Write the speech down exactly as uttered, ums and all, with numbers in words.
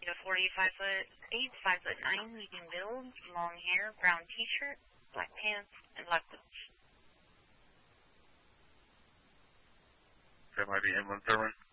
He's a forty-five foot eight, five foot nine, medium build, long hair, brown t-shirt, black pants, and black boots. That might be him, Thurman.